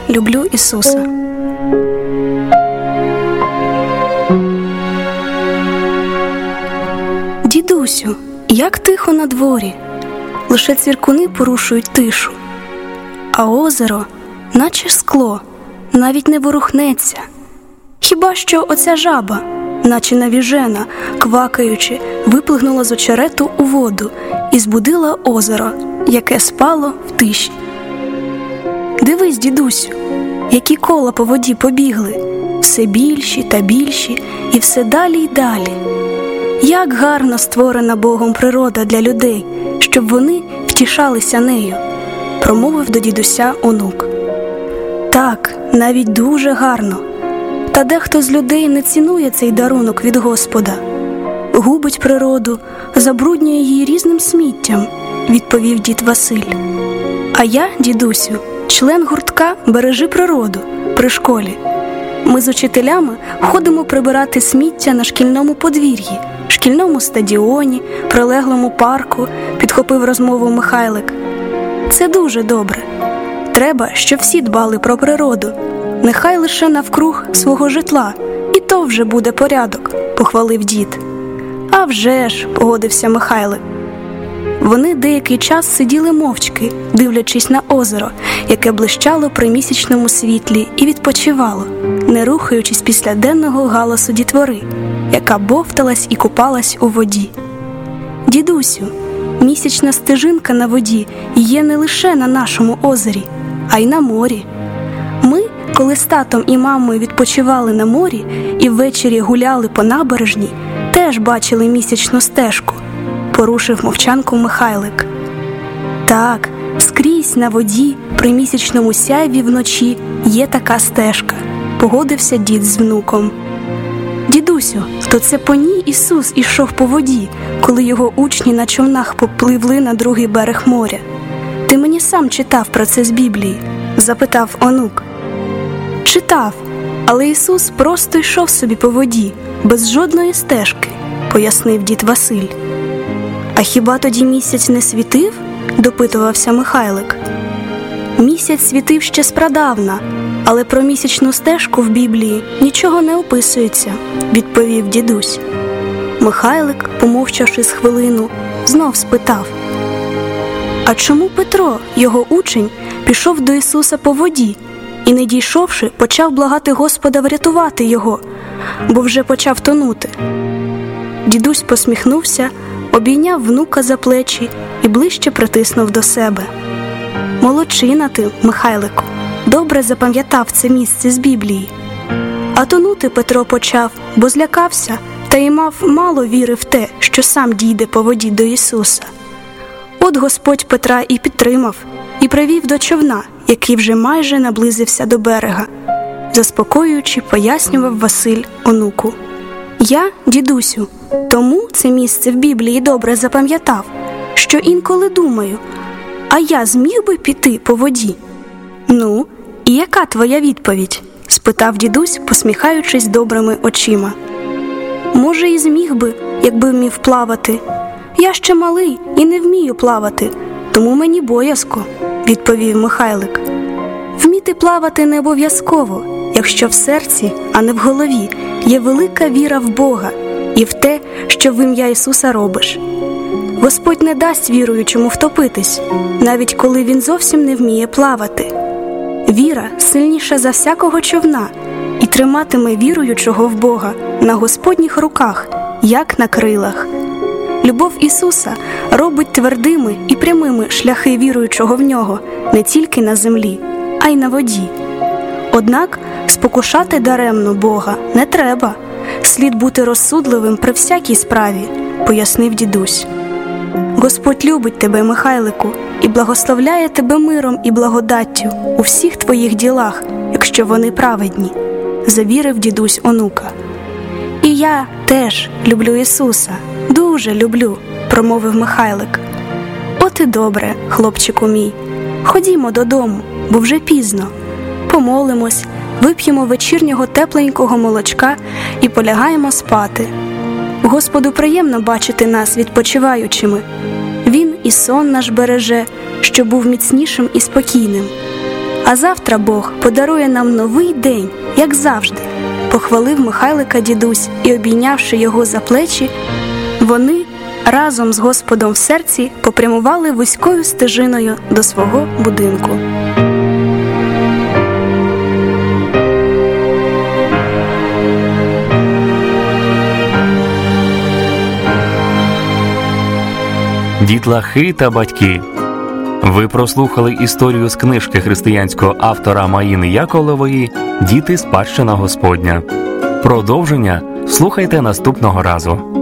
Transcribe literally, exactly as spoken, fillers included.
люблю Ісуса. Дідусю, як тихо на дворі, лише цвіркуни порушують тишу, а озеро, наче скло, навіть не ворухнеться. Хіба що оця жаба, наче навіжена, квакаючи, виплигнула з очерету у воду і збудила озеро, яке спало в тиші. Дивись, дідусю, які кола по воді побігли, все більші та більші і все далі й далі. Як гарно створена Богом природа для людей, щоб вони втішалися нею, промовив до дідуся онук. Так, навіть дуже гарно. Та дехто з людей не цінує цей дарунок від Господа. Губить природу, забруднює її різним сміттям, відповів дід Василь. А я, дідусю, член гуртка «Бережи природу» при школі. Ми з учителями ходимо прибирати сміття на шкільному подвір'ї, шкільному стадіоні, прилеглому парку, підхопив розмову Михайлик. Це дуже добре. Треба, щоб всі дбали про природу. Нехай лише навкруг свого житла, і то вже буде порядок, похвалив дід. А вже ж, погодився Михайлик. Вони деякий час сиділи мовчки, дивлячись на озеро, яке блищало при місячному світлі і відпочивало, не рухаючись після денного галасу дітвори, яка бовталась і купалась у воді. Дідусю, місячна стежинка на воді є не лише на нашому озері, а й на морі. Ми, коли з татом і мамою відпочивали на морі і ввечері гуляли по набережній, теж бачили місячну стежку, порушив мовчанку Михайлик. Так, скрізь на воді при місячному сяйві вночі є така стежка, погодився дід з внуком. Дідусю, то це по ній Ісус ішов по воді, коли його учні на човнах попливли на другий берег моря. Ти мені сам читав про це з Біблії? Запитав онук. Читав, але Ісус просто йшов собі по воді, без жодної стежки, пояснив дід Василь. А хіба тоді місяць не світив? Допитувався Михайлик. Місяць світив ще спрадавна, але про місячну стежку в Біблії нічого не описується, відповів дідусь. Михайлик, помовчавши з хвилину, знов спитав. А чому Петро, його учень, пішов до Ісуса по воді і, не дійшовши, почав благати Господа врятувати його, бо вже почав тонути? Дідусь посміхнувся, обійняв внука за плечі і ближче притиснув до себе. Молодчина ти, Михайлику, добре запам'ятав це місце з Біблії. А тонути Петро почав, бо злякався та й мав мало віри в те, що сам дійде по воді до Ісуса. От Господь Петра і підтримав, і привів до човна, який вже майже наблизився до берега, заспокоюючи, пояснював Василь онуку. Я, дідусю, тому це місце в Біблії добре запам'ятав, що інколи думаю, а я зміг би піти по воді? Ну, і яка твоя відповідь? Спитав дідусь, посміхаючись добрими очима. Може, і зміг би, якби вмів плавати. Я ще малий і не вмію плавати, тому мені боязко, відповів Михайлик. Вміти плавати не обов'язково, якщо в серці, а не в голові, є велика віра в Бога і в те, що в ім'я Ісуса робиш. Господь не дасть віруючому втопитись, навіть коли він зовсім не вміє плавати. Віра сильніша за всякого човна і триматиме віруючого в Бога на Господніх руках, як на крилах. Любов Ісуса робить твердими і прямими шляхи віруючого в Нього не тільки на землі, а й на воді. Однак спокушати даремно Бога не треба. Слід бути розсудливим при всякій справі, пояснив дідусь. Господь любить тебе, Михайлику, і благословляє тебе миром і благодаттю у всіх твоїх ділах, якщо вони праведні, завірив дідусь онука. І я теж люблю Ісуса, дуже люблю, промовив Михайлик. От і добре, хлопчику мій. Ходімо додому, бо вже пізно. Помолимось, вип'ємо вечірнього тепленького молочка і полягаємо спати. Господу приємно бачити нас відпочиваючими. Він і сон наш береже, щоб був міцнішим і спокійним. А завтра Бог подарує нам новий день, як завжди. Похвалив Михайлика дідусь і, обійнявши його за плечі, вони разом з Господом в серці попрямували вузькою стежиною до свого будинку. Дітлахи та батьки, ви прослухали історію з книжки християнського автора Маїни Яковлевої «Діти – спадщина Господня». Продовження слухайте наступного разу.